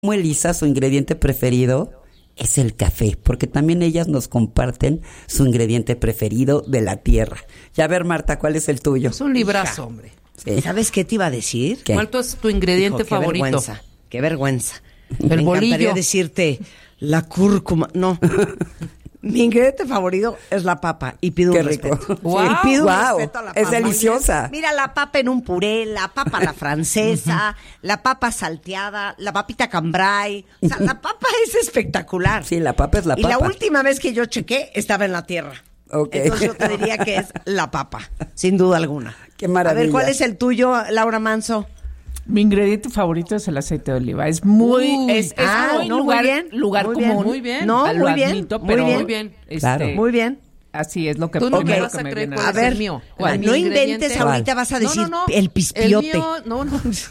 Como Elisa, su ingrediente preferido es el café, porque también ellas nos comparten su ingrediente preferido de la tierra. Y a ver, Marta, ¿cuál es el tuyo? Es un librazo, hombre. Sí. ¿Sabes qué te iba a decir? ¿Qué? ¿Cuál es tu ingrediente favorito? Qué vergüenza. El Me bolillo. encantaría decirte la cúrcuma. No. Mi ingrediente favorito es la papa y pido Qué un rico. respeto. Wow. Y pido un Wow. respeto a la Es papa. deliciosa. Mira, la papa en un puré, la papa a la francesa, la papa salteada, la papita cambray. O sea, la papa es espectacular. Sí, la papa es la Y papa. la última vez que yo chequé estaba en la tierra. Ok. Entonces yo te diría que es la papa, sin duda alguna. Qué maravilla. A ver, ¿cuál es el tuyo, Laura Manso? Mi ingrediente favorito es el aceite de oliva. Es muy, Uy. es muy no, lugar, muy bien, lugar muy común. bien. Muy bien. No, Lo muy bien, admito, muy pero bien. Muy bien. Claro. Muy bien. Así es lo que Tú no me primero vas que a me creer viene cuál a es la el mente. mío. No Mi inventes, ingrediente- ahorita vas a decir el El pispiote. mío, no.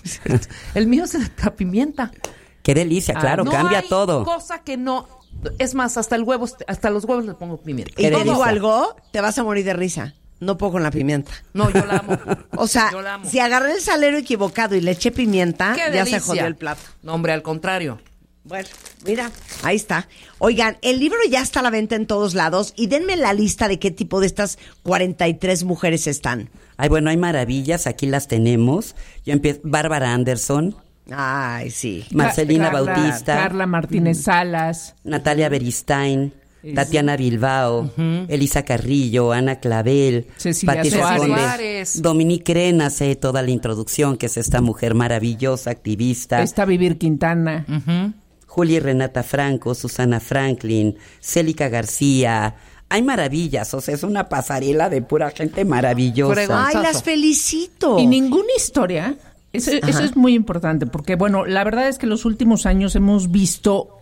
El mío es la pimienta. Qué delicia, claro, no cambia hay todo. cosa que no. Es más, hasta los huevos le pongo pimienta. Y te delicia. digo algo, te vas a morir de risa. No puedo con la pimienta. No, yo la amo. O sea, Yo la amo. si agarré el salero equivocado y le eché pimienta, Qué ya delicia. se jodió el plato. No, hombre, al contrario. Bueno, mira, ahí está. Oigan, el libro ya está a la venta en todos lados y denme la lista de qué tipo de estas 43 mujeres están. Ay, bueno, hay maravillas, aquí las tenemos. Yo empiezo, Bárbara Anderson, Ay, sí. Marcelina Carla- Bautista, Carla Martínez Salas. Natalia Beristain, Tatiana Bilbao, Elisa Carrillo, Ana Clavel, Cecilia Pati Suárez. Fernández, Dominique Ren hace toda la introducción, que es esta mujer maravillosa, activista. Está Vivir Quintana. Julia y Renata Franco, Susana Franklin, Célica García. Hay maravillas, o sea, es una pasarela de pura gente maravillosa. Fregón. Ay, las felicito. Y ninguna historia. Eso es muy importante, porque, bueno, la verdad es que en los últimos años hemos visto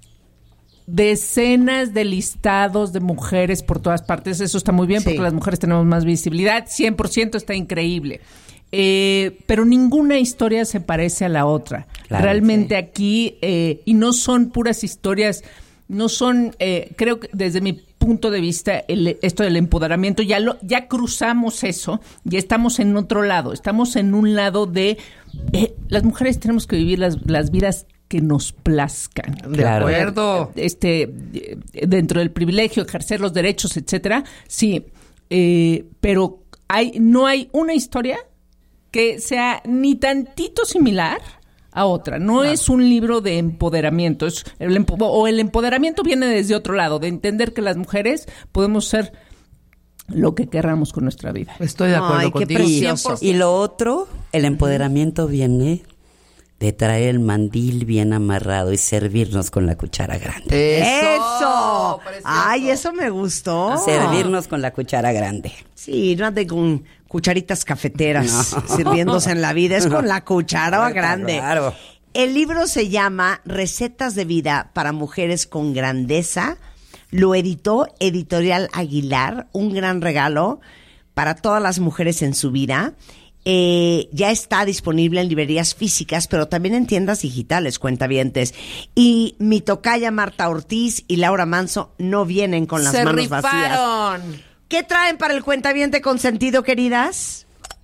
decenas de listados de mujeres por todas partes. Eso está muy bien, Sí. porque las mujeres tenemos más visibilidad. 100% está increíble. Pero ninguna historia se parece a la otra. Claro, Realmente aquí, y no son puras historias, no son, creo que desde mi punto de vista, esto del empoderamiento, ya cruzamos eso, ya estamos en otro lado, estamos en un lado de, las mujeres tenemos que vivir las vidas que nos plazcan. De Claro. acuerdo. Dentro del privilegio, ejercer los derechos, etcétera, sí, pero no hay una historia que sea ni tantito similar a otra. No es un libro de empoderamiento, el empoderamiento viene desde otro lado, de entender que las mujeres podemos ser lo que querramos con nuestra vida. Estoy de acuerdo Ay, qué contigo. precioso. 100%. Y lo otro, el empoderamiento viene de traer el mandil bien amarrado y servirnos con la cuchara grande. ¡Eso! Precioso. Ay, eso me gustó. Servirnos con la cuchara grande. Sí, no ande con cucharitas cafeteras sirviéndose en la vida, es con la cuchara grande. Claro. El libro se llama Recetas de vida para mujeres con grandeza. Lo editó Editorial Aguilar, un gran regalo para todas las mujeres en su vida. Ya está disponible en librerías físicas, pero también en tiendas digitales, cuentavientes. Y mi tocaya Marta Ortiz y Laura Manso no vienen con las Se manos vacías. rifaron. ¿Qué traen para el cuentaviente consentido, queridas?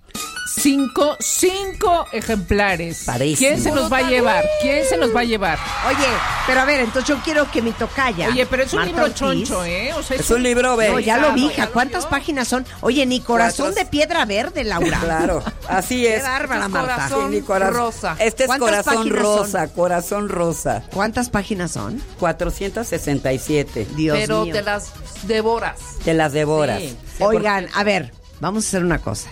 5 ejemplares. Padrísimo. ¿Quién se los va a llevar? ¿Quién se los va a llevar? Oye, pero a ver, entonces yo quiero que mi tocaya. Oye, pero es un Marta libro Ortiz, choncho, ¿eh? O sea, Es un libro, No, ya lo vi, hija. ¿Ya lo ¿Cuántas vio? páginas son? Oye, ni corazón Cuatro. de piedra verde, Laura. Claro, así es. Qué bárbara, Este es Marta. corazón Sí, mi corazón rosa. Este es ¿Cuántas corazón páginas rosa, corazón rosa. ¿Cuántas páginas son? 467. Dios Pero mío. te las devoras. Te las devoras. Sí. Oigan, a ver, vamos a hacer una cosa.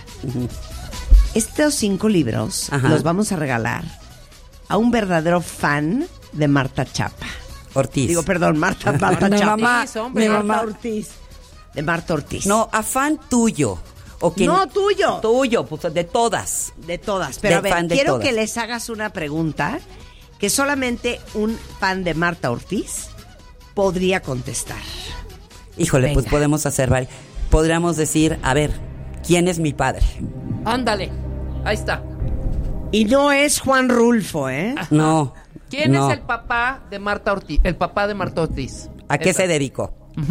Estos 5 libros Ajá. los vamos a regalar a un verdadero fan de Marta Chapa. Ortiz. Digo, perdón, Marta Mi Chapa. mamá, Ortiz, hombre. mi Marta mamá. Ortiz. De Marta Ortiz. No, afán tuyo. O que No, tuyo. Tuyo, pues de todas. De todas. Pero a Del ver, fan de quiero todas. que les hagas una pregunta que solamente un fan de Marta Ortiz podría contestar. Híjole, pues Venga. podemos hacer varios. Podríamos decir, a ver, ¿quién es mi padre? Ándale. Ahí está. Y no es Juan Rulfo, ¿eh? No. ¿Quién no. es el papá de Marta Ortiz? El papá de Marta Ortiz. ¿A qué Esa. se dedicó? Ujú.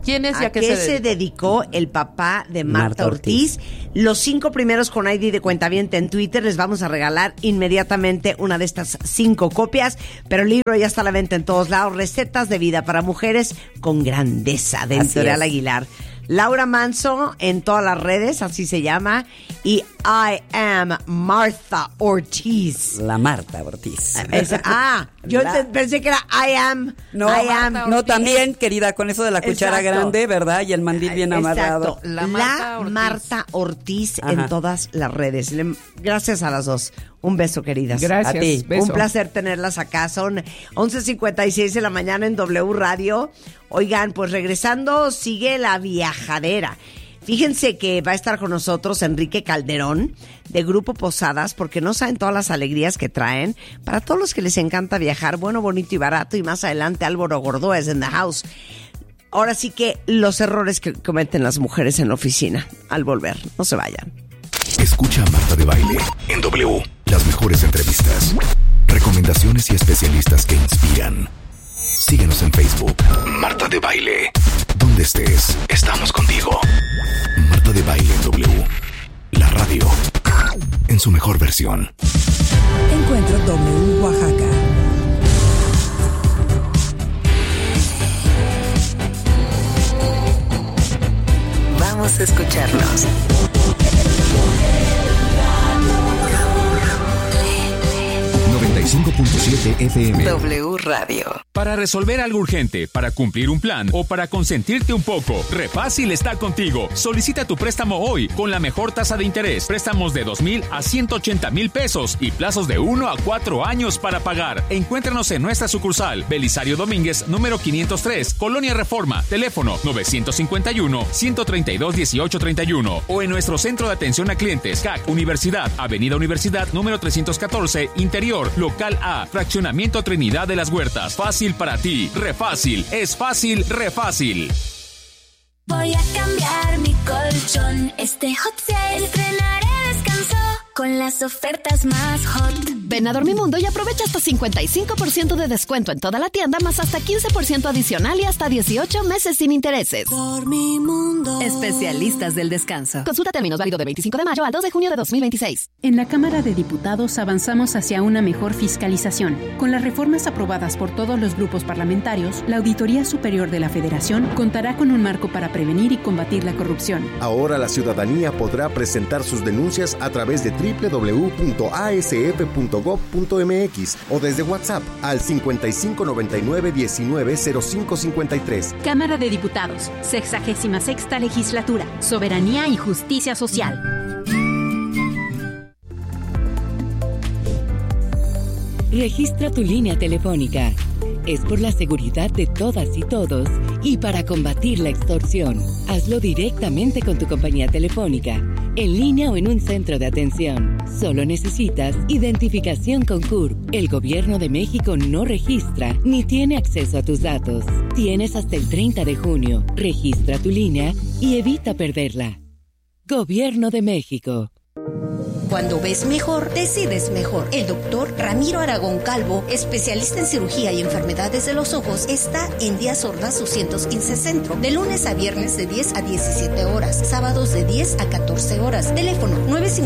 ¿Quién es y ¿A qué se dedicó el papá de Marta Ortiz? Los 5 primeros con ID de cuentaviente en Twitter les vamos a regalar inmediatamente una de estas 5 copias, pero el libro ya está a la venta en todos lados. Recetas de vida para mujeres con grandeza, de Editorial Aguilar. Laura Manso en todas las redes, así se llama, y I am Marta Ortiz. La Marta Ortiz. Yo pensé que era I am. No, no, también, querida, con eso de la cuchara grande, ¿verdad? Y el mandil bien amarrado. La Marta Ortiz en todas las redes. Gracias a las dos. Un beso, queridas. Gracias. A ti. Beso. Un placer tenerlas acá. Son 11:56 de la mañana en W Radio. Oigan, pues regresando, sigue la viajadera. Fíjense que va a estar con nosotros Enrique Calderón, de Grupo Posadas, porque no saben todas las alegrías que traen. Para todos los que les encanta viajar, bueno, bonito y barato. Y más adelante Álvaro Gordoa es in the house. Ahora sí que los errores que cometen las mujeres en la oficina al volver. No se vayan. Escucha a Marta de Baile en W. Las mejores entrevistas, recomendaciones y especialistas que inspiran. Síguenos en Facebook. Marta de Baile. Donde estés, estamos contigo. Marta de Baile en W. La radio en su mejor versión. Encuentro W Oaxaca. Vamos a escucharnos. 95.7 FM. W Radio. Para resolver algo urgente, para cumplir un plan o para consentirte un poco, Refácil está contigo. Solicita tu préstamo hoy con la mejor tasa de interés. Préstamos de 2,000 a 180,000 pesos y plazos de 1 a 4 años para pagar. Encuéntranos en nuestra sucursal, Belisario Domínguez, número 503, Colonia Reforma, teléfono 951-132-1831 o en nuestro centro de atención a clientes, CAC Universidad, Avenida Universidad, número 314, Interior, Local A, Fraccionamiento Trinidad de las Huertas. Fácil para ti. Refácil. Es fácil, Refácil. Voy a cambiar mi colchón. Este hot sale estrenaré descanso con las ofertas más hot. Ven a Dormimundo y aprovecha hasta 55% de descuento en toda la tienda, más hasta 15% adicional y hasta 18 meses sin intereses. Dormimundo. Especialistas del descanso. Consulta términos, válido de 25 de mayo al 2 de junio de 2026. En la Cámara de Diputados avanzamos hacia una mejor fiscalización. Con las reformas aprobadas por todos los grupos parlamentarios, la Auditoría Superior de la Federación contará con un marco para prevenir y combatir la corrupción. Ahora la ciudadanía podrá presentar sus denuncias a través de www.asf.gov.mx o desde WhatsApp al 5599-190553. Cámara de Diputados, 66ª Legislatura, Soberanía y Justicia Social. Registra tu línea telefónica. Es por la seguridad de todas y todos y para combatir la extorsión. Hazlo directamente con tu compañía telefónica, en línea o en un centro de atención. Solo necesitas identificación con CURP. El Gobierno de México no registra ni tiene acceso a tus datos. Tienes hasta el 30 de junio. Registra tu línea y evita perderla. Gobierno de México. Cuando ves mejor, decides mejor. El doctor Ramiro Aragón Calvo, especialista en cirugía y enfermedades de los ojos, está en Díaz Ordaz 215 Centro, de lunes a viernes de 10 a 17 horas, sábados de 10 a 14 horas. Teléfono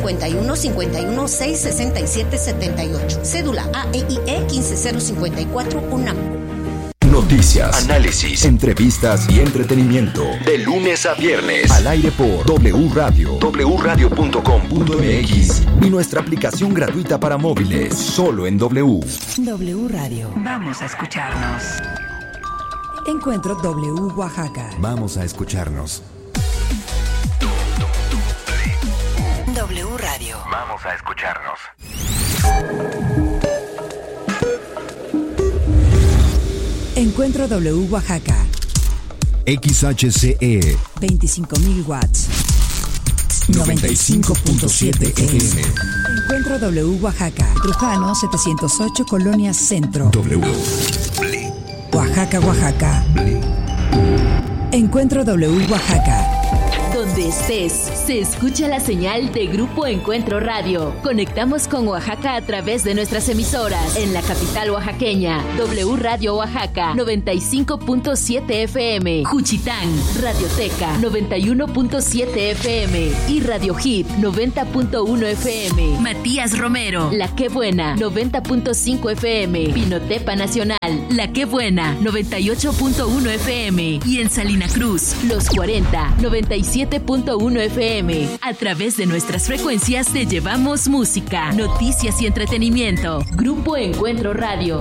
951-51-667-78. Cédula AEIE 15054 UNAM. Noticias, análisis, entrevistas y entretenimiento. De lunes a viernes. Al aire por W Radio, wradio.com.mx y nuestra aplicación gratuita para móviles. Solo en W. W Radio. Vamos a escucharnos. Encuentro W Oaxaca. Vamos a escucharnos. W Radio. Vamos a escucharnos. Encuentro W Oaxaca. XHCE 25,000 watts. 95.7 FM. Encuentro W Oaxaca. Trujano 708 Colonia Centro. W. Oaxaca, Oaxaca. Encuentro W Oaxaca. donde estés, se escucha la señal de Grupo Encuentro Radio. Conectamos con Oaxaca a través de nuestras emisoras. En la capital oaxaqueña, W Radio Oaxaca, 95.7 FM. Juchitán, Radioteca, 91.7 FM. Y Radio Hit, 90.1 FM. Matías Romero, La Qué Buena, 90.5 FM. Pinotepa Nacional, La Qué Buena, 98.1 FM. Y en Salina Cruz, Los 40, 97.1 FM. A través de nuestras frecuencias te llevamos música, noticias y entretenimiento. Grupo Encuentro Radio.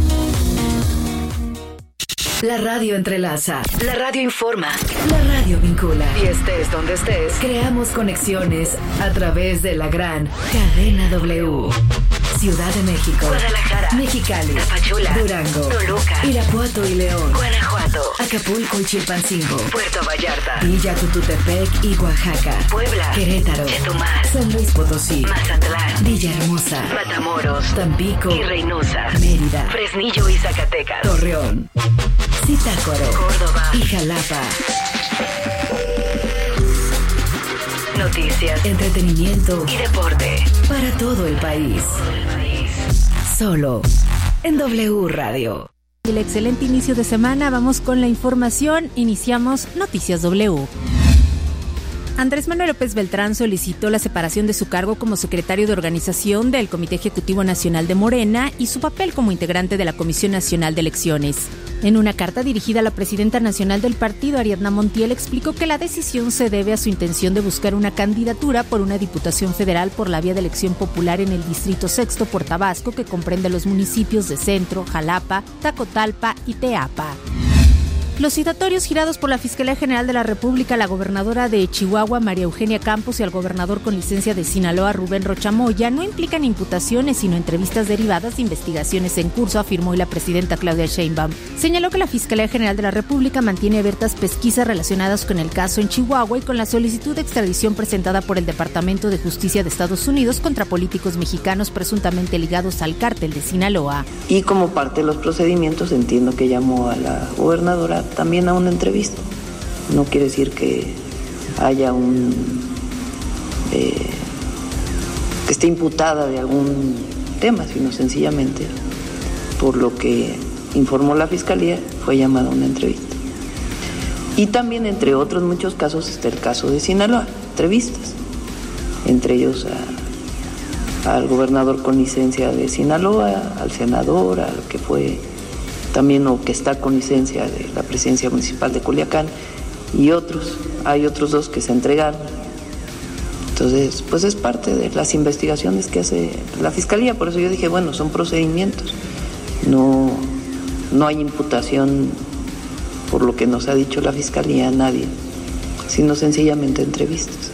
La radio entrelaza, la radio informa, la radio vincula. Y estés donde estés, creamos conexiones a través de la gran cadena W. Ciudad de México, Guadalajara, Mexicali, Tapachula, Durango, Toluca, Irapuato y León, Guanajuato, Acapulco y Chilpancingo, Puerto Vallarta, Villa Tututepec y Oaxaca, Puebla, Querétaro, Chetumal, San Luis Potosí, Mazatlán, Villahermosa, Matamoros, Tampico y Reynosa, Mérida, Fresnillo y Zacatecas, Torreón, Zitácuaro, Córdoba y Jalapa. Noticias, entretenimiento y deporte para todo el país. Solo en W Radio. El excelente inicio de semana, vamos con la información. Iniciamos Noticias W. Andrés Manuel López Beltrán solicitó la separación de su cargo como secretario de organización del Comité Ejecutivo Nacional de Morena y su papel como integrante de la Comisión Nacional de Elecciones. En una carta dirigida a la presidenta nacional del partido, Ariadna Montiel, explicó que la decisión se debe a su intención de buscar una candidatura por una diputación federal por la vía de elección popular en el Distrito Sexto por Tabasco, que comprende los municipios de Centro, Jalapa, Tacotalpa y Teapa. Los citatorios girados por la Fiscalía General de la República a la gobernadora de Chihuahua, María Eugenia Campos, y al gobernador con licencia de Sinaloa, Rubén Rocha Moya, no implican imputaciones, sino entrevistas derivadas de investigaciones en curso, afirmó hoy la presidenta Claudia Sheinbaum. Señaló que la Fiscalía General de la República mantiene abiertas pesquisas relacionadas con el caso en Chihuahua y con la solicitud de extradición presentada por el Departamento de Justicia de Estados Unidos contra políticos mexicanos presuntamente ligados al cártel de Sinaloa. Y como parte de los procedimientos, entiendo que llamó a la gobernadora también a una entrevista. No quiere decir que haya que esté imputada de algún tema, sino sencillamente, por lo que informó la Fiscalía, fue llamada a una entrevista. Y también, entre otros muchos casos, está el caso de Sinaloa, entrevistas, entre ellos al gobernador con licencia de Sinaloa, al senador, al que fue también o que está con licencia de la presidencia municipal de Culiacán y otros. Hay otros dos que se entregaron. Entonces, pues es parte de las investigaciones que hace la Fiscalía. Por eso yo dije, bueno, son procedimientos. No hay imputación por lo que nos ha dicho la Fiscalía a nadie, sino sencillamente entrevistas.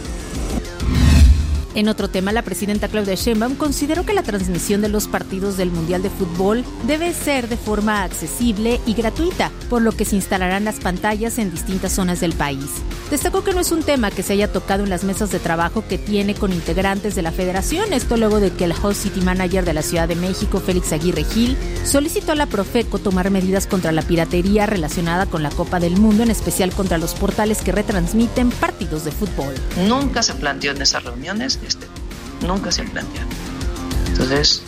En otro tema, la presidenta Claudia Sheinbaum consideró que la transmisión de los partidos del Mundial de Fútbol debe ser de forma accesible y gratuita, por lo que se instalarán las pantallas en distintas zonas del país. Destacó que no es un tema que se haya tocado en las mesas de trabajo que tiene con integrantes de la federación, esto luego de que el Host City Manager de la Ciudad de México, Félix Aguirre Gil, solicitó a la Profeco tomar medidas contra la piratería relacionada con la Copa del Mundo, en especial contra los portales que retransmiten partidos de fútbol. Nunca se planteó en esas reuniones, nunca se planteó. Entonces,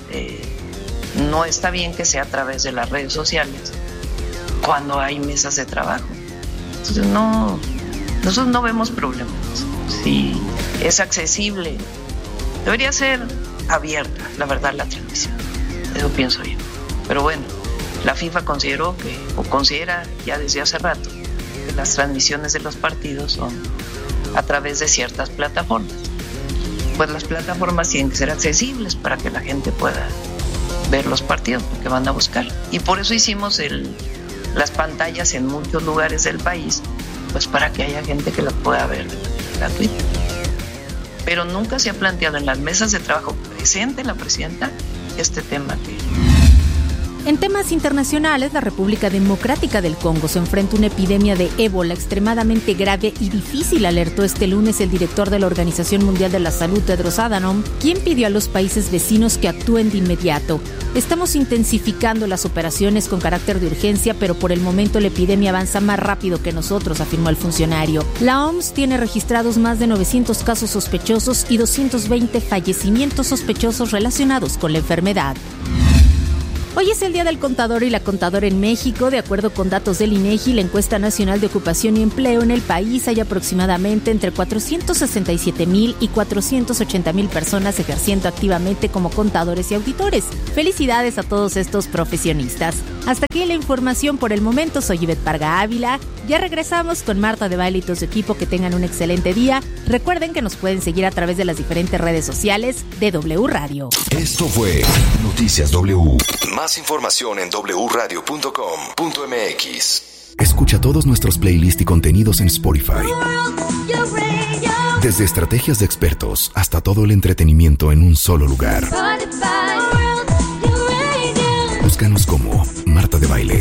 no está bien que sea a través de las redes sociales cuando hay mesas de trabajo. Entonces, nosotros no vemos problemas. Si es accesible, debería ser abierta, la verdad, la transmisión. Eso pienso yo. Pero bueno, la FIFA considera ya desde hace rato que las transmisiones de los partidos son a través de ciertas plataformas. Pues las plataformas tienen que ser accesibles para que la gente pueda ver los partidos, porque van a buscar. Y por eso hicimos las pantallas en muchos lugares del país, pues para que haya gente que la pueda ver gratuita. Pero nunca se ha planteado en las mesas de trabajo presente la presidenta este tema que... En temas internacionales, la República Democrática del Congo se enfrenta a una epidemia de ébola extremadamente grave y difícil, alertó este lunes el director de la Organización Mundial de la Salud, Tedros Adhanom, quien pidió a los países vecinos que actúen de inmediato. Estamos intensificando las operaciones con carácter de urgencia, pero por el momento la epidemia avanza más rápido que nosotros, afirmó el funcionario. La OMS tiene registrados más de 900 casos sospechosos y 220 fallecimientos sospechosos relacionados con la enfermedad. Hoy es el Día del Contador y la Contadora en México. De acuerdo con datos del INEGI, la Encuesta Nacional de Ocupación y Empleo, en el país hay aproximadamente entre 467,000 y 480,000 personas ejerciendo activamente como contadores y auditores. Felicidades a todos estos profesionistas. Hasta aquí la información por el momento. Soy Ivette Parga Ávila. Ya regresamos con Marta de Baile y todo su equipo. Que tengan un excelente día. Recuerden que nos pueden seguir a través de las diferentes redes sociales de W Radio. Esto fue Noticias W. Más información en wradio.com.mx. Escucha todos nuestros playlists y contenidos en Spotify. Desde estrategias de expertos hasta todo el entretenimiento en un solo lugar. Búscanos como Marta de Baile.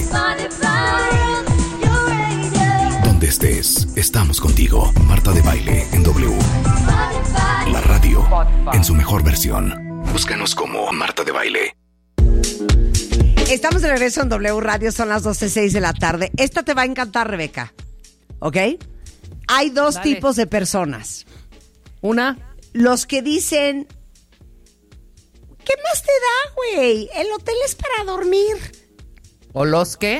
Donde estés, estamos contigo. Marta de Baile en W. La radio en su mejor versión. Búscanos como Marta de Baile. Estamos de regreso en W Radio, son las 12:06 de la tarde. Esta te va a encantar, Rebeca. ¿Ok? Hay dos tipos de personas. Una, los que dicen, ¿qué más te da, güey? El hotel es para dormir. ¿O los que?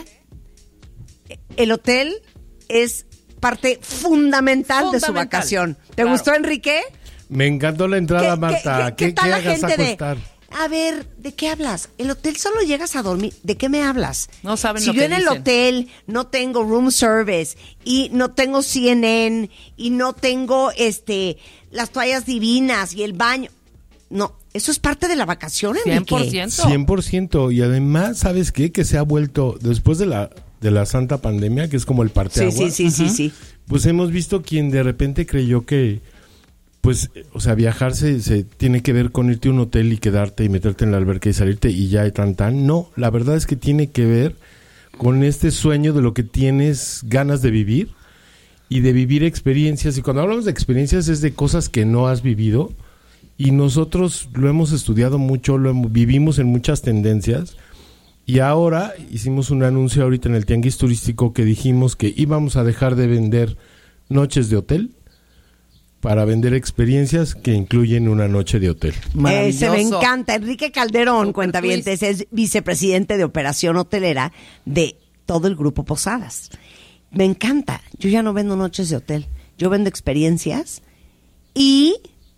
El hotel es parte fundamental de su vacación. ¿Te gustó, Enrique? Me encantó la entrada, Marta. ¿Qué tal la gente de...? A ver, ¿de qué hablas? El hotel solo llegas a dormir. ¿De qué me hablas? No saben si lo yo que en el dicen. hotel no tengo room service y no tengo CNN y no tengo las toallas divinas y el baño. No, eso es parte de la vacación, Enrique. 100%. Y además, ¿sabes qué? Que se ha vuelto, después de la santa pandemia, que es como el parteaguas. Sí. Pues hemos visto quien de repente creyó que pues, o sea, viajar se tiene que ver con irte a un hotel y quedarte y meterte en la alberca y salirte y ya tan. No, la verdad es que tiene que ver con este sueño de lo que tienes ganas de vivir y de vivir experiencias. Y cuando hablamos de experiencias es de cosas que no has vivido y nosotros lo hemos estudiado mucho, vivimos en muchas tendencias y ahora hicimos un anuncio ahorita en el Tianguis Turístico que dijimos que íbamos a dejar de vender noches de hotel para vender experiencias que incluyen una noche de hotel. Se me encanta. Enrique Calderón, cuentavientes, es vicepresidente de operación hotelera de todo el grupo Posadas. Me encanta. Yo ya no vendo noches de hotel. Yo vendo experiencias y...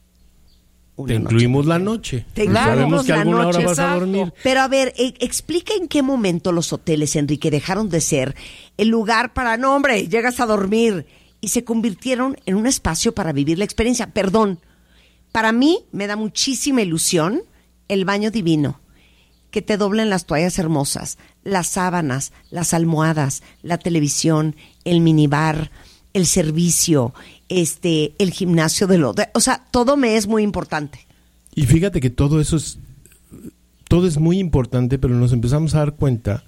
Te incluimos la noche. Sabemos que alguna hora vas a dormir. Pero a ver, explica en qué momento los hoteles, Enrique, dejaron de ser el lugar para, no hombre, llegas a dormir, y se convirtieron en un espacio para vivir la experiencia. Perdón, para mí me da muchísima ilusión el baño divino, que te doblen las toallas hermosas, las sábanas, las almohadas, la televisión, el minibar, el servicio, el gimnasio del hotel. O sea, todo me es muy importante. Y fíjate que todo es muy importante, pero nos empezamos a dar cuenta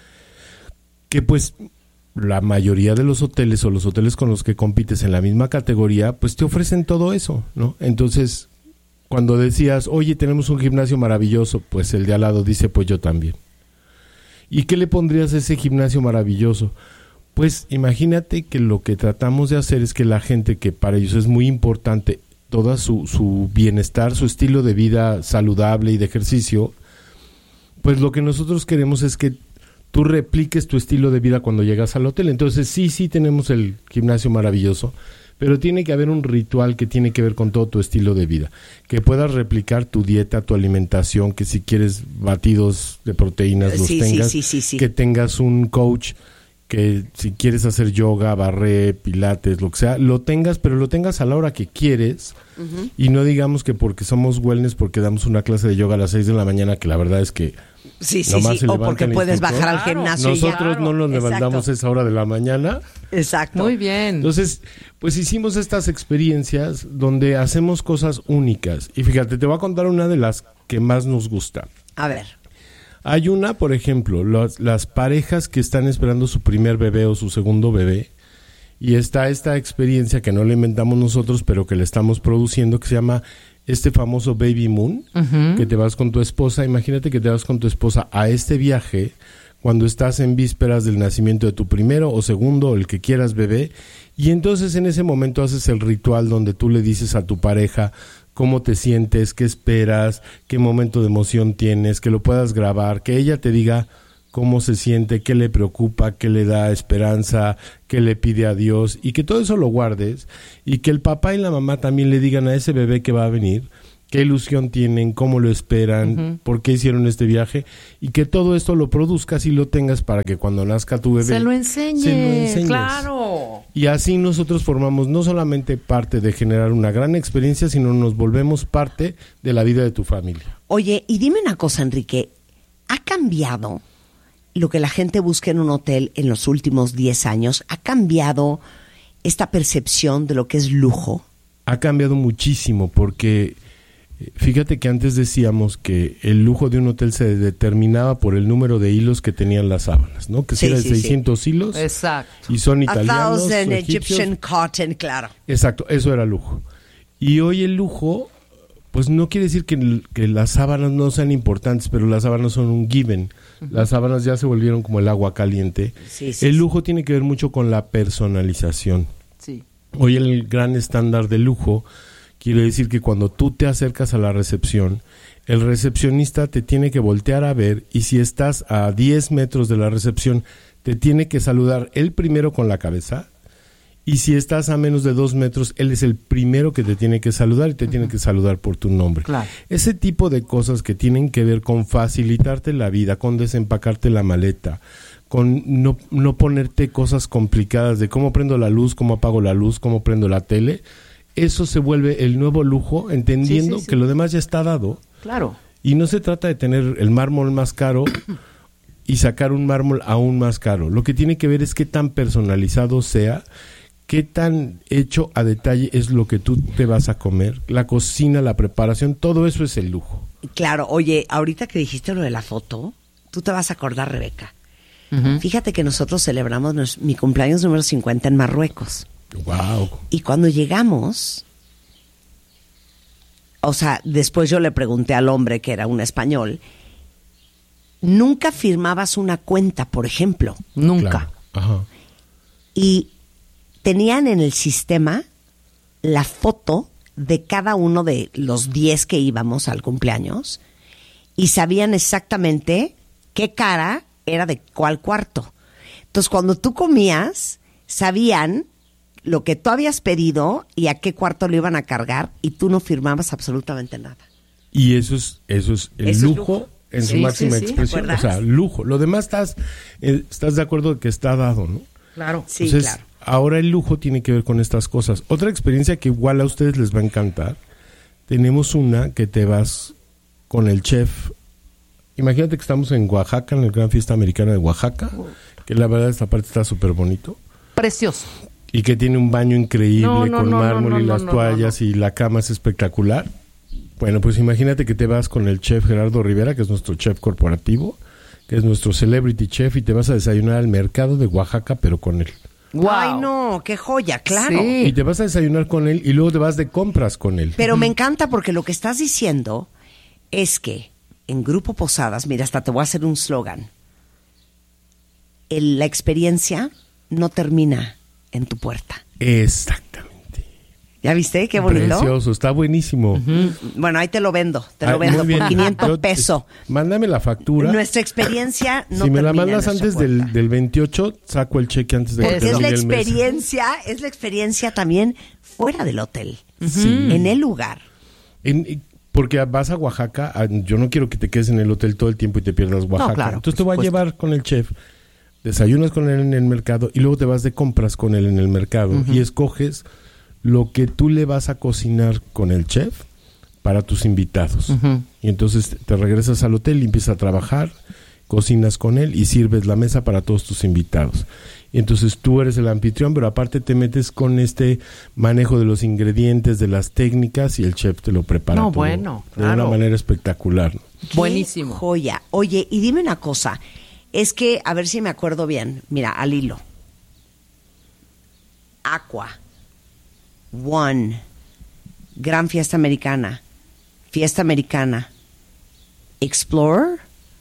que pues la mayoría de los hoteles o los hoteles con los que compites en la misma categoría, pues te ofrecen todo eso, ¿no? Entonces, cuando decías, oye, tenemos un gimnasio maravilloso, pues el de al lado dice, pues yo también. ¿Y qué le pondrías a ese gimnasio maravilloso? Pues imagínate que lo que tratamos de hacer es que la gente, que para ellos es muy importante todo su bienestar, su estilo de vida saludable y de ejercicio, pues lo que nosotros queremos es que tú repliques tu estilo de vida cuando llegas al hotel. Entonces sí tenemos el gimnasio maravilloso, pero tiene que haber un ritual que tiene que ver con todo tu estilo de vida, que puedas replicar tu dieta, tu alimentación, que si quieres batidos de proteínas los tengas, que tengas un coach, que si quieres hacer yoga, barré, pilates, lo que sea, lo tengas, pero lo tengas a la hora que quieres, y no digamos que porque somos wellness, porque damos una clase de yoga a las 6 de la mañana, que la verdad es que o porque puedes bajar al gimnasio. Nosotros no nos levantamos a esa hora de la mañana. Exacto. Muy bien. Entonces, pues hicimos estas experiencias donde hacemos cosas únicas. Y fíjate, te voy a contar una de las que más nos gusta. A ver. Hay una, por ejemplo, las parejas que están esperando su primer bebé o su segundo bebé, y está esta experiencia que no la inventamos nosotros, pero que la estamos produciendo, que se llama este famoso Baby Moon, que te vas con tu esposa. Imagínate que te vas con tu esposa a este viaje cuando estás en vísperas del nacimiento de tu primero o segundo, o el que quieras bebé, y entonces en ese momento haces el ritual donde tú le dices a tu pareja cómo te sientes, qué esperas, qué momento de emoción tienes, que lo puedas grabar, que ella te diga cómo se siente, qué le preocupa, qué le da esperanza, qué le pide a Dios, y que todo eso lo guardes, y que el papá y la mamá también le digan a ese bebé que va a venir qué ilusión tienen, cómo lo esperan, por qué hicieron este viaje, y que todo esto lo produzcas y lo tengas para que cuando nazca tu bebé se lo enseñes. Claro. Y así nosotros formamos no solamente parte de generar una gran experiencia, sino nos volvemos parte de la vida de tu familia. Oye, y dime una cosa, Enrique, ¿ha cambiado lo que la gente busca en un hotel en los últimos 10 años? ¿Ha cambiado esta percepción de lo que es lujo? Ha cambiado muchísimo, porque fíjate que antes decíamos que el lujo de un hotel se determinaba por el número de hilos que tenían las sábanas, ¿no? Que si era de 600 hilos. Exacto. Y son italianos, 1,000 egipcios. Egyptian cotton, claro. Exacto, eso era lujo. Y hoy el lujo, pues no quiere decir que las sábanas no sean importantes, pero las sábanas son un given. Las sábanas ya se volvieron como el agua caliente. El lujo tiene que ver mucho con la personalización. Sí. Hoy el gran estándar de lujo quiere decir que cuando tú te acercas a la recepción, el recepcionista te tiene que voltear a ver, y si estás a 10 metros de la recepción, te tiene que saludar él primero con la cabeza, y si estás a menos de 2 metros, él es el primero que te tiene que saludar y te tiene que saludar por tu nombre. Claro. Ese tipo de cosas que tienen que ver con facilitarte la vida, con desempacarte la maleta, con no ponerte cosas complicadas de cómo prendo la luz, cómo apago la luz, cómo prendo la tele. Eso se vuelve el nuevo lujo, entendiendo que lo demás ya está dado. Claro. Y no se trata de tener el mármol más caro y sacar un mármol aún más caro. Lo que tiene que ver es qué tan personalizado sea, qué tan hecho a detalle es lo que tú te vas a comer, la cocina, la preparación, todo eso es el lujo. Claro, oye, ahorita que dijiste lo de la foto, tú te vas a acordar, Rebeca. Fíjate que nosotros celebramos mi cumpleaños número 50 en Marruecos. Wow. Y cuando llegamos, o sea, después yo le pregunté al hombre, que era un español, nunca firmabas una cuenta, por ejemplo. Nunca. Claro. Ajá. Y tenían en el sistema la foto de cada uno de los 10 que íbamos al cumpleaños, y sabían exactamente qué cara era de cuál cuarto. Entonces, cuando tú comías, sabían lo que tú habías pedido y a qué cuarto lo iban a cargar, y tú no firmabas absolutamente nada. Y eso es el lujo en su máxima expresión. ¿Te acuerdas? O sea, lujo. Lo demás estás de acuerdo que está dado, ¿no? Claro. Sí, Entonces, claro. ahora el lujo tiene que ver con estas cosas. Otra experiencia que igual a ustedes les va a encantar. Tenemos una que te vas con el chef. Imagínate que estamos en Oaxaca, en el Gran Fiesta Americana de Oaxaca, que la verdad esta parte está súper bonito. Precioso. Y que tiene un baño increíble con mármol y las toallas y la cama es espectacular. Bueno, pues imagínate que te vas con el chef Gerardo Rivera, que es nuestro chef corporativo, que es nuestro celebrity chef, y te vas a desayunar al mercado de Oaxaca, pero con él. Wow. Ay, no, qué joya, claro. Sí. Y te vas a desayunar con él y luego te vas de compras con él. Pero me encanta porque lo que estás diciendo es que en Grupo Posadas, mira, hasta te voy a hacer un slogan. La experiencia no termina en tu puerta. Exactamente. ¿Ya viste? Qué bonito. Precioso, está buenísimo. Bueno, ahí te lo vendo. Muy por bien. 500 pesos. Mándame la factura. Nuestra experiencia no si me termina la mandas en antes nuestra puerta. del 28, saco el cheque antes de que Porque termine es el mes. la experiencia también fuera del hotel. Sí. En el lugar. Porque vas a Oaxaca, yo no quiero que te quedes en el hotel todo el tiempo y te pierdas Oaxaca. No, claro, entonces te voy a supuesto. llevar con el chef, desayunas con él en el mercado y luego te vas de compras con él en el mercado y escoges lo que tú le vas a cocinar con el chef para tus invitados. Y entonces te regresas al hotel y empiezas a trabajar, cocinas con él y sirves la mesa para todos tus invitados. Y entonces tú eres el anfitrión, pero aparte te metes con este manejo de los ingredientes, de las técnicas, y el chef te lo prepara todo bueno, de una claro. manera espectacular, ¿no? Buenísimo. Joya. Oye, y dime una cosa. Es que, a ver si me acuerdo bien. Mira, al hilo. Aqua. One. Gran Fiesta Americana. Fiesta Americana. Explorian.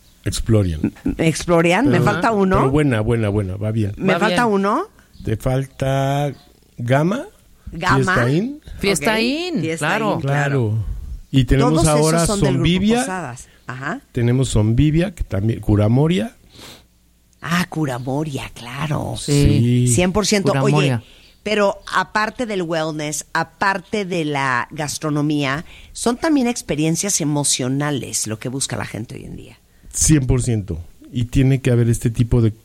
Me falta uno. Pero buena, va bien. ¿Me falta uno? Te falta Gama. Fiesta In, claro. Y tenemos todos ahora esos son del Grupo Zombivia. Posadas. Ajá. Tenemos Zombivia, que también, Curamoria. Curamoria, claro. Sí. 100%. Curamoria. Oye, pero aparte del wellness, aparte de la gastronomía, son también experiencias emocionales lo que busca la gente hoy en día. 100%. Y tiene que haber este tipo de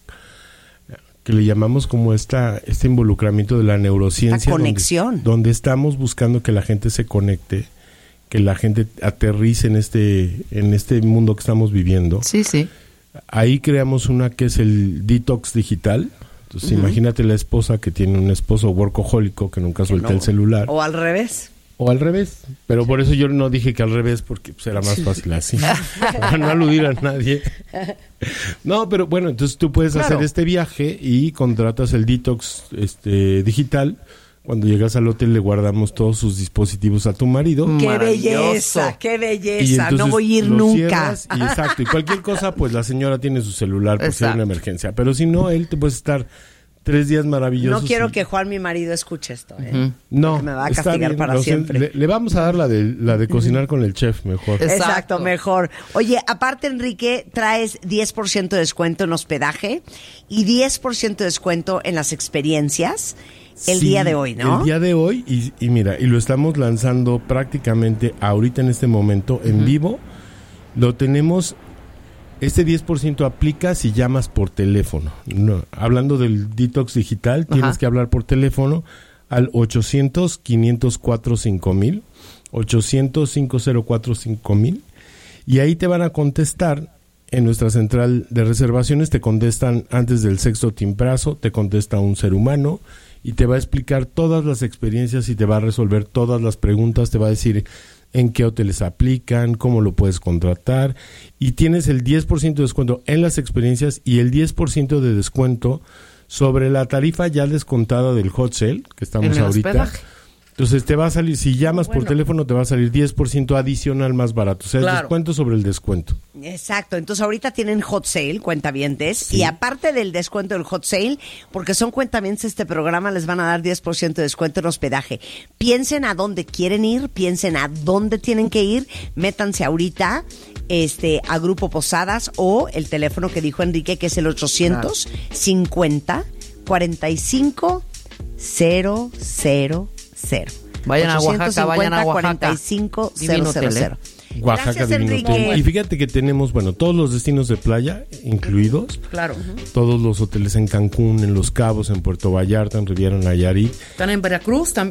que le llamamos como este involucramiento de la neurociencia. La conexión. Donde estamos buscando que la gente se conecte, que la gente aterrice en este mundo que estamos viviendo. Sí. Ahí creamos una que es el detox digital. Entonces, imagínate la esposa que tiene un esposo workahólico que nunca suelta el celular. O al revés. Pero por eso yo no dije que al revés, porque pues, era más fácil así. Para no aludir a nadie. No, pero bueno, entonces tú puedes hacer este viaje y contratas el detox digital. Cuando llegas al hotel le guardamos todos sus dispositivos a tu marido. ¡Qué belleza! No voy a ir nunca. Exacto. Y cualquier cosa, pues la señora tiene su celular por si hay una emergencia. Pero si no, él te puedes estar 3 días maravillosos. No quiero que Juan, mi marido, escuche esto. No, me va a castigar para siempre. Le vamos a dar la de cocinar con el chef mejor. Exacto, mejor. Oye, aparte, Enrique, traes 10% de descuento en hospedaje y 10% de descuento en las experiencias el día de hoy, ¿no? El día de hoy, y mira, y lo estamos lanzando prácticamente ahorita en este momento en vivo. Lo tenemos. Este 10% aplica si llamas por teléfono. No, hablando del detox digital, tienes que hablar por teléfono al 800-504-5000, 800-504-5000, y ahí te van a contestar en nuestra central de reservaciones. Te contestan antes del sexto timbrazo, te contesta un ser humano y te va a explicar todas las experiencias y te va a resolver todas las preguntas, te va a decir en qué hoteles aplican, cómo lo puedes contratar, y tienes el 10% de descuento en las experiencias y el 10% de descuento sobre la tarifa ya descontada del hot sale que estamos ahorita. Hospedaje. Entonces te va a salir, si llamas por teléfono te va a salir 10% adicional más barato, o sea, el descuento sobre el descuento. Exacto, entonces ahorita tienen hot sale, cuentavientes, y aparte del descuento del hot sale, porque son cuentavientes este programa, les van a dar 10% de descuento en hospedaje. Piensen a dónde quieren ir, piensen a dónde tienen que ir, métanse ahorita a Grupo Posadas o el teléfono que dijo Enrique, que es el 850 45 000. Vayan a Oaxaca, vayan a Oaxaca. 45 Divino 000. Oaxaca, Gracias, Divino Enrique. Hotel. Y fíjate que tenemos, todos los destinos de playa incluidos. Claro. Todos los hoteles en Cancún, en Los Cabos, en Puerto Vallarta, en Riviera Nayarit. Están en Veracruz, están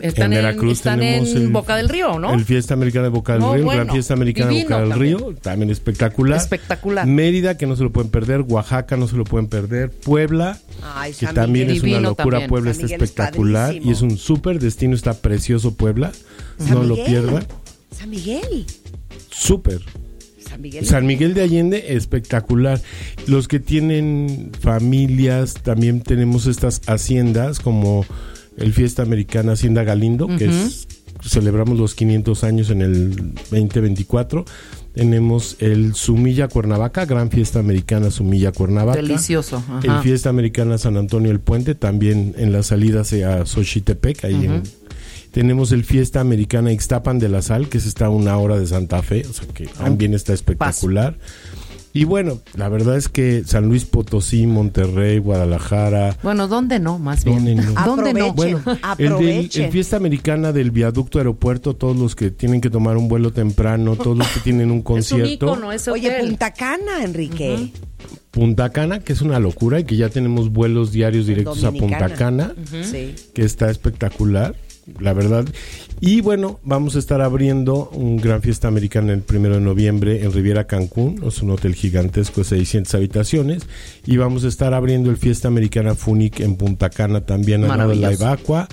en Boca del Río, ¿no? El Fiesta Americana de Boca del Río, Gran Fiesta Americana de Boca del Río, también espectacular. Mérida, que no se lo pueden perder. Oaxaca, no se lo pueden perder. Puebla, que también es una locura. También. Puebla está espectacular y es un súper destino, está precioso Puebla. No lo pierdan. San Miguel. Súper. San Miguel de Allende, espectacular. Los que tienen familias, también tenemos estas haciendas como el Fiesta Americana Hacienda Galindo, que celebramos los 500 años en el 2024. Tenemos el Sumilla Cuernavaca, Gran Fiesta Americana Sumilla Cuernavaca. Delicioso. El Fiesta Americana San Antonio el Puente, también en la salida hacia Xochitepec, ahí tenemos el Fiesta Americana Ixtapan de la Sal, que está a 1 hora de Santa Fe, o sea que también está espectacular. Y bueno, la verdad es que San Luis Potosí, Monterrey, Guadalajara. Bueno, ¿dónde no? Más bien. ¿Dónde no? Bueno, el Fiesta Americana del Viaducto Aeropuerto, todos los que tienen que tomar un vuelo temprano, todos los que tienen un concierto. Es un ícono ese hotel. Oye, Punta Cana, Enrique. Punta Cana, que es una locura y que ya tenemos vuelos diarios directos a Punta Cana, que está espectacular. La verdad. Y bueno, vamos a estar abriendo un Gran Fiesta Americana el 1 de noviembre en Riviera Cancún. Es un hotel gigantesco de 600 habitaciones. Y vamos a estar abriendo el Fiesta Americana Funic en Punta Cana también al lado de la Ibacua.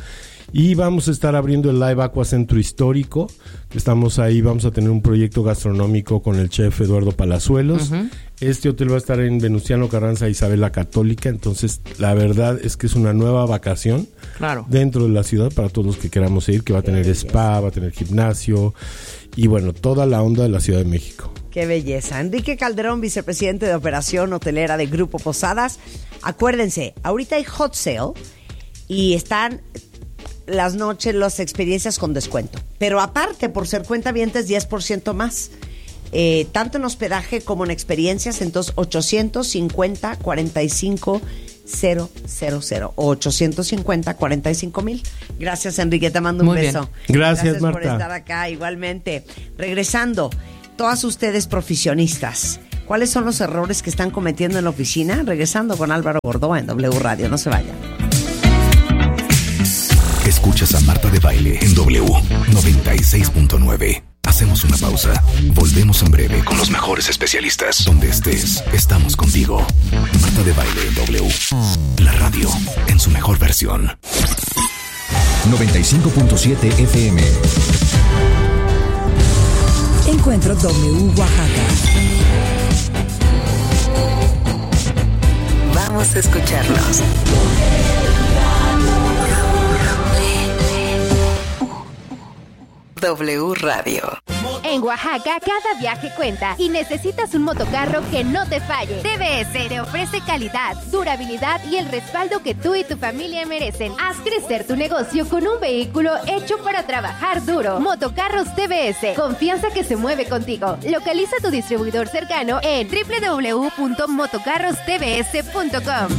Y vamos a estar abriendo el Live Aqua Centro Histórico. Estamos ahí, vamos a tener un proyecto gastronómico con el chef Eduardo Palazuelos. Este hotel va a estar en Venustiano Carranza, Isabel la Católica. Entonces, la verdad es que es una nueva vacación dentro de la ciudad para todos los que queramos ir, que va a tener spa, va a tener gimnasio y bueno, toda la onda de la Ciudad de México. Qué belleza. Enrique Calderón, vicepresidente de Operación Hotelera de Grupo Posadas. Acuérdense, ahorita hay hot sale y están las noches, las experiencias con descuento. Pero aparte, por ser cuentavientes, 10% más. Tanto en hospedaje como en experiencias. Entonces, 850-45 000 o 850-45,000. Gracias, Enrique, te mando un beso. Gracias, Marta. Por estar acá. Igualmente, regresando, todas ustedes profesionistas, ¿cuáles son los errores que están cometiendo en la oficina? Regresando con Álvaro Gordoa en W Radio. No se vayan. Escuchas a Marta de Baile en W 96.9. Hacemos una pausa. Volvemos en breve con los mejores especialistas. Donde estés, estamos contigo. Marta de Baile en W. La radio en su mejor versión. 95.7 FM. Encuentro W Oaxaca. Vamos a escucharnos. W Radio. En Oaxaca, cada viaje cuenta y necesitas un motocarro que no te falle. TBS te ofrece calidad, durabilidad y el respaldo que tú y tu familia merecen. Haz crecer tu negocio con un vehículo hecho para trabajar duro. Motocarros TBS, confianza que se mueve contigo. Localiza tu distribuidor cercano en www.motocarrostbs.com.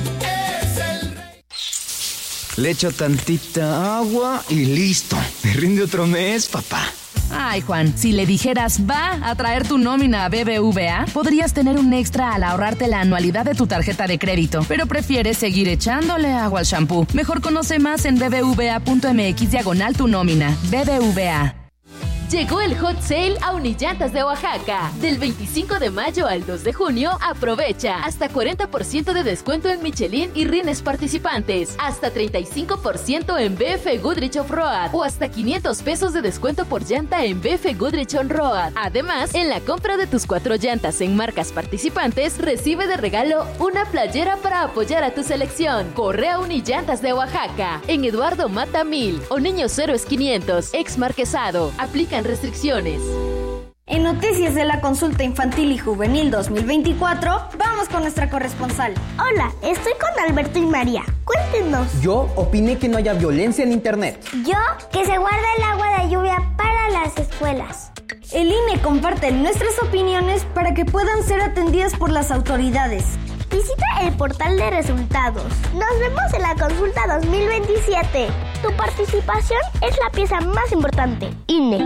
Le echo tantita agua y listo. Me rinde otro mes, papá. Ay, Juan, si le dijeras va a traer tu nómina a BBVA, podrías tener un extra al ahorrarte la anualidad de tu tarjeta de crédito, pero prefieres seguir echándole agua al shampoo. Mejor conoce más en bbva.mx/tu nómina. BBVA. Llegó el Hot Sale a Unillantas de Oaxaca. Del 25 de mayo al 2 de junio, aprovecha hasta 40% de descuento en Michelin y rines participantes, hasta 35% en BF Goodrich Off-Road o hasta 500 pesos de descuento por llanta en BF Goodrich On-Road. Además, en la compra de tus 4 llantas en marcas participantes, recibe de regalo una playera para apoyar a tu selección. Corre a Unillantas de Oaxaca, en Eduardo Mata 1000 o Niños Héroes 500, ex Marquesado. Aplican restricciones. En Noticias de la Consulta Infantil y Juvenil 2024, vamos con nuestra corresponsal. Hola, estoy con Alberto y María. Cuéntenos. Yo opiné que no haya violencia en internet. Yo, que se guarda el agua de lluvia para las escuelas. El INE comparte nuestras opiniones para que puedan ser atendidas por las autoridades. Visita el portal de resultados. Nos vemos en la consulta 2027. Tu participación es la pieza más importante. INE.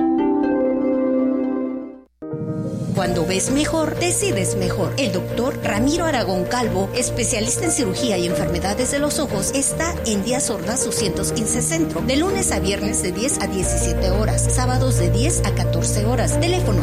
Cuando ves mejor, decides mejor. El doctor Ramiro Aragón Calvo, especialista en cirugía y enfermedades de los ojos, está en Díaz Ordaz 215 Centro, de lunes a viernes de 10 a 17 horas, sábados de 10 a 14 horas. Teléfono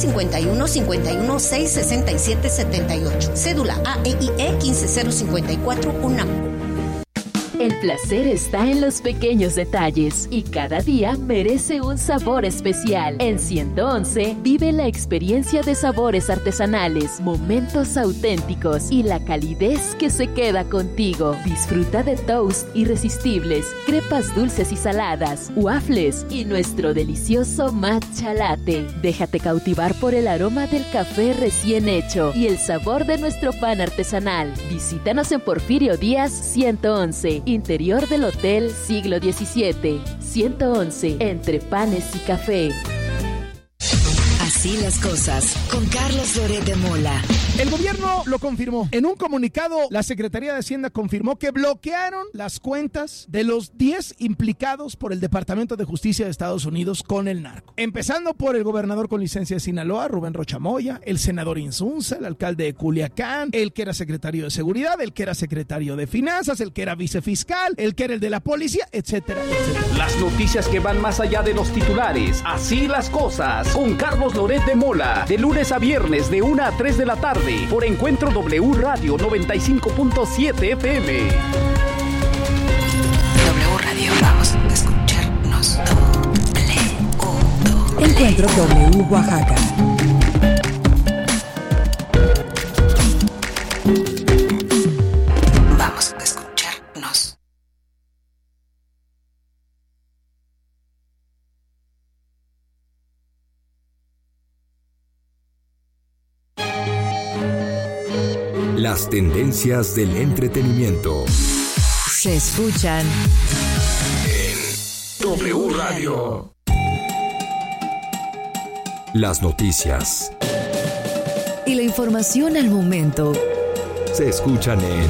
951-51-667-78. Cédula AEIE 15054 UNAM. El placer está en los pequeños detalles y cada día merece un sabor especial. En 111 vive la experiencia de sabores artesanales, momentos auténticos y la calidez que se queda contigo. Disfruta de toast irresistibles, crepas dulces y saladas, waffles y nuestro delicioso matcha latte. Déjate cautivar por el aroma del café recién hecho y el sabor de nuestro pan artesanal. Visítanos en Porfirio Díaz 111. Interior del Hotel Siglo XVII, 111, entre panes y café. Así las cosas, con Carlos Loret de Mola. El gobierno lo confirmó. En un comunicado, la Secretaría de Hacienda confirmó que bloquearon las cuentas de los 10 implicados por el Departamento de Justicia de Estados Unidos con el narco. Empezando por el gobernador con licencia de Sinaloa, Rubén Rocha Moya, el senador Insunza, el alcalde de Culiacán, el que era secretario de Seguridad, el que era secretario de Finanzas, el que era vicefiscal, el que era el de la policía, etcétera, etcétera. Las noticias que van más allá de los titulares. Así las cosas, con Carlos Loret de Mola, de lunes a viernes de 1 a 3 de la tarde, por Encuentro W Radio 95.7 FM. W Radio, vamos a escuchar. Encuentro W Oaxaca. Vamos a escucharnos. Las tendencias del entretenimiento. Se escuchan W Radio. Las noticias y la información al momento. se escuchan en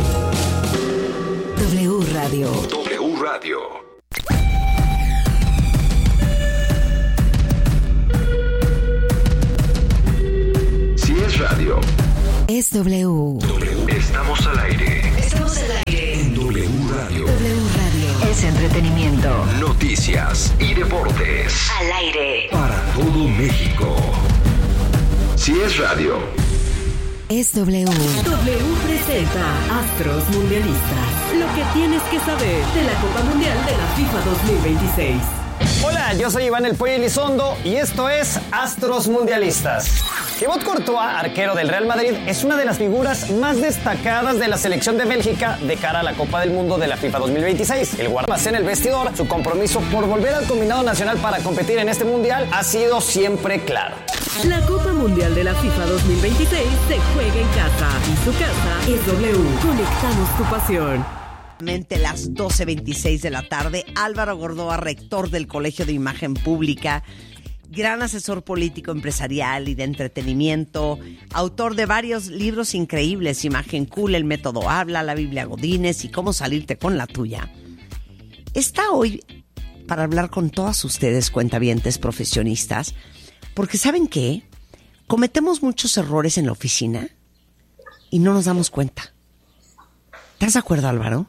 W Radio. W Radio. Si es radio, Es W. estamos al aire. Estamos al aire. En W Radio. W Radio. Es entretenimiento. Noticias y deportes. Al aire. Para todo México. Si es radio, Es W. W presenta Astros Mundialistas. Lo que tienes que saber de la Copa Mundial de la FIFA 2026. Hola, yo soy Iván El Pollo Elizondo y esto es Astros Mundialistas. Thibaut Courtois, arquero del Real Madrid, es una de las figuras más destacadas de la selección de Bélgica de cara a la Copa del Mundo de la FIFA 2026. El guardamás en el vestidor, su compromiso por volver al combinado nacional para competir en este mundial ha sido siempre claro. La Copa Mundial de la FIFA 2026 se juega en casa y su casa es W. Conectamos tu pasión. Las 12:26 de la tarde. Álvaro Gordoa, rector del Colegio de Imagen Pública, gran asesor político, empresarial y de entretenimiento, autor de varios libros increíbles: Imagen Cool, El Método Habla, La Biblia Godínez y Cómo Salirte con la Tuya. Está hoy para hablar con todas ustedes, cuentavientes profesionistas, porque ¿saben qué? Cometemos muchos errores en la oficina y no nos damos cuenta. ¿Estás de acuerdo, Álvaro?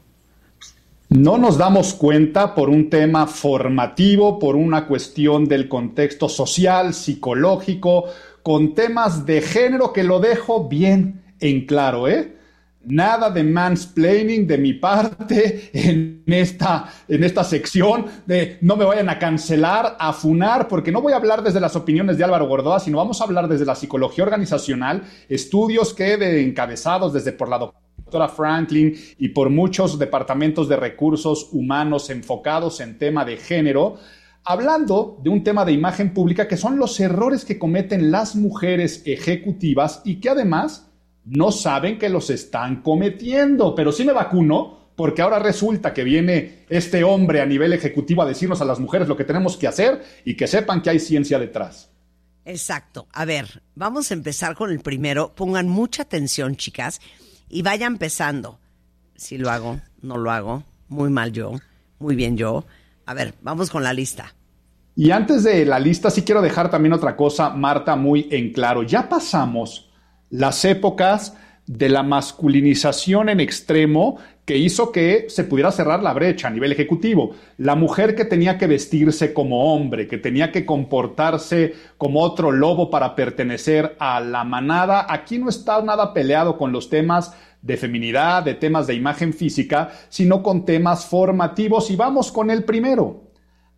No nos damos cuenta por un tema formativo, por una cuestión del contexto social, psicológico, con temas de género que lo dejo bien en claro, ¿eh? Nada de mansplaining de mi parte en esta sección de no me vayan a cancelar, a funar, porque no voy a hablar desde las opiniones de Álvaro Gordoa, sino vamos a hablar desde la psicología organizacional, estudios que encabezados desde por la doctora Franklin y por muchos departamentos de recursos humanos enfocados en tema de género, hablando de un tema de imagen pública que son los errores que cometen las mujeres ejecutivas y que además no saben que los están cometiendo. Pero sí me vacuno, porque ahora resulta que viene este hombre a nivel ejecutivo a decirnos a las mujeres lo que tenemos que hacer y que sepan que hay ciencia detrás. Exacto. A ver, vamos a empezar con el primero. Pongan mucha atención, chicas, y vayan empezando. Si lo hago, no lo hago, muy mal yo, muy bien yo. A ver, vamos con la lista. Y antes de la lista, sí quiero dejar también otra cosa, Marta, muy en claro. Ya pasamos las épocas de la masculinización en extremo que hizo que se pudiera cerrar la brecha a nivel ejecutivo. La mujer que tenía que vestirse como hombre, que tenía que comportarse como otro lobo para pertenecer a la manada, aquí no está nada peleado con los temas de feminidad, de temas de imagen física, sino con temas formativos. Y vamos con el primero.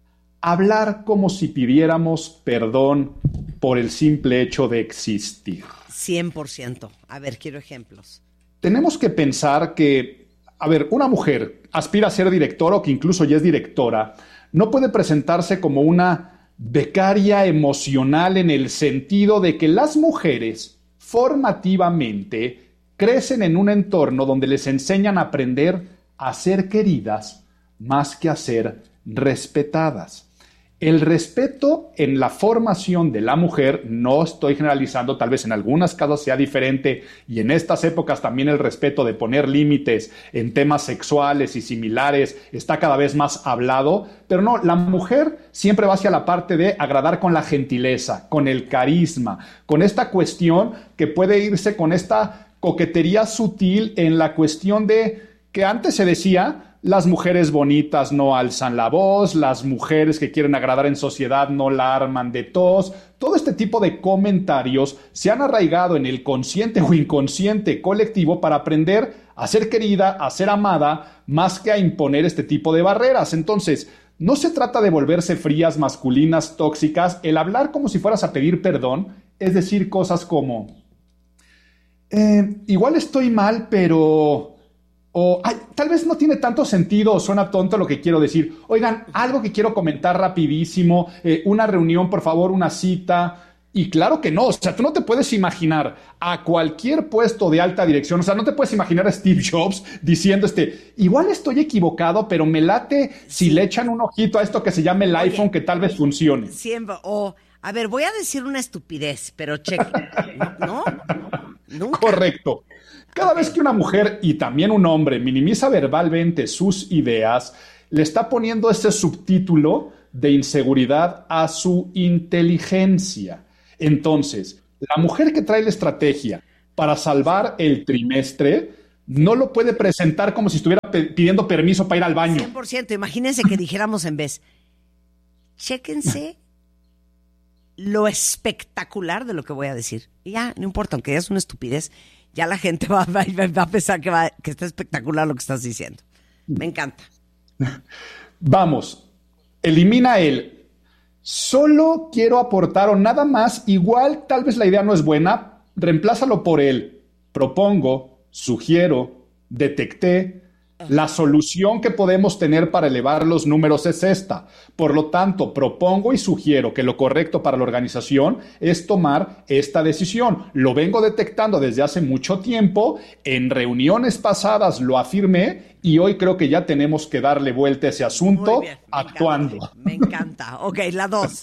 Hablar como si pidiéramos perdón por el simple hecho de existir. 100%. A ver, quiero ejemplos. Tenemos que pensar que, a ver, una mujer aspira a ser directora o que incluso ya es directora, no puede presentarse como una becaria emocional en el sentido de que las mujeres formativamente crecen en un entorno donde les enseñan a aprender a ser queridas más que a ser respetadas. El respeto en la formación de la mujer, no estoy generalizando, tal vez en algunas casos sea diferente, y en estas épocas también el respeto de poner límites en temas sexuales y similares está cada vez más hablado, pero no, la mujer siempre va hacia la parte de agradar con la gentileza, con el carisma, con esta cuestión que puede irse con esta coquetería sutil en la cuestión de que antes se decía: las mujeres bonitas no alzan la voz, las mujeres que quieren agradar en sociedad no la arman de tos. Todo este tipo de comentarios se han arraigado en el consciente o inconsciente colectivo para aprender a ser querida, a ser amada, más que a imponer este tipo de barreras. Entonces, no se trata de volverse frías, masculinas, tóxicas. El hablar como si fueras a pedir perdón es decir cosas como, igual estoy mal, pero... O tal vez no tiene tanto sentido o suena tonto lo que quiero decir. Oigan, algo que quiero comentar rapidísimo, una reunión, por favor, una cita. Y claro que no, o sea, tú no te puedes imaginar a cualquier puesto de alta dirección, o sea, no te puedes imaginar a Steve Jobs diciendo igual estoy equivocado, pero me late si le echan un ojito a esto que se llama el iPhone, que tal vez funcione. Siempre, a ver, voy a decir una estupidez, pero cheque. ¿No? Nunca. Correcto. Cada vez que una mujer y también un hombre minimiza verbalmente sus ideas, le está poniendo ese subtítulo de inseguridad a su inteligencia. Entonces, la mujer que trae la estrategia para salvar el trimestre no lo puede presentar como si estuviera pidiendo permiso para ir al baño. 100%. Imagínense que dijéramos en vez, chéquense lo espectacular de lo que voy a decir. Y ya, no importa, aunque ya es una estupidez, ya la gente va a pensar que está espectacular lo que estás diciendo. Me encanta. Vamos, elimina el solo quiero aportar o nada más, igual tal vez la idea no es buena, reemplázalo por el propongo, sugiero, detecté. La solución que podemos tener para elevar los números es esta. Por lo tanto, propongo y sugiero que lo correcto para la organización es tomar esta decisión. Lo vengo detectando desde hace mucho tiempo. En reuniones pasadas lo afirmé y hoy creo que ya tenemos que darle vuelta a ese asunto. Muy bien, actuando. Me encanta. Ok, la 2.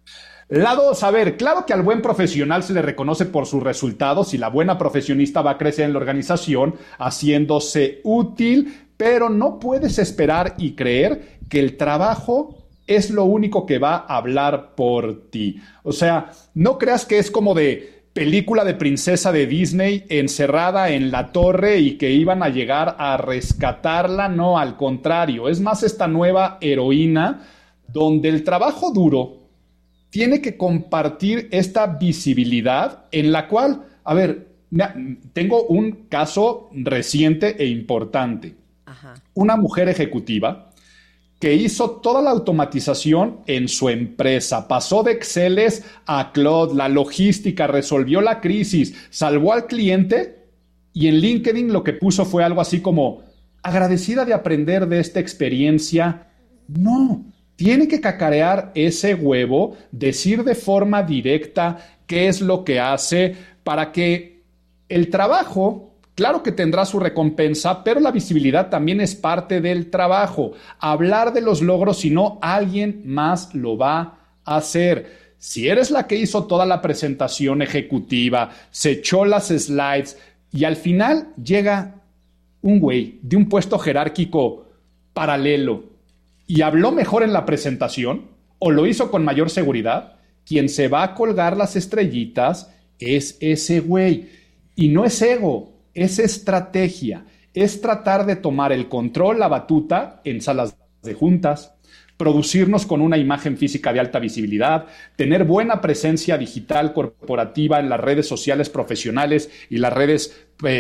La 2, a ver, claro que al buen profesional se le reconoce por sus resultados y la buena profesionista va a crecer en la organización haciéndose útil, pero no puedes esperar y creer que el trabajo es lo único que va a hablar por ti. O sea, no creas que es como de película de princesa de Disney encerrada en la torre y que iban a llegar a rescatarla. No, al contrario, es más esta nueva heroína donde el trabajo duro tiene que compartir esta visibilidad en la cual, a ver, tengo un caso reciente e importante. Ajá. Una mujer ejecutiva que hizo toda la automatización en su empresa, pasó de Exceles a Cloud, la logística, resolvió la crisis, salvó al cliente y en LinkedIn lo que puso fue algo así como, agradecida de aprender de esta experiencia. No. Tiene que cacarear ese huevo, decir de forma directa qué es lo que hace para que el trabajo, claro que tendrá su recompensa, pero la visibilidad también es parte del trabajo. Hablar de los logros, si no, alguien más lo va a hacer. Si eres la que hizo toda la presentación ejecutiva, se echó las slides y al final llega un güey de un puesto jerárquico paralelo y habló mejor en la presentación o lo hizo con mayor seguridad, quien se va a colgar las estrellitas es ese güey. Y no es ego, es estrategia. Es tratar de tomar el control, la batuta en salas de juntas, producirnos con una imagen física de alta visibilidad, tener buena presencia digital corporativa en las redes sociales profesionales y las redes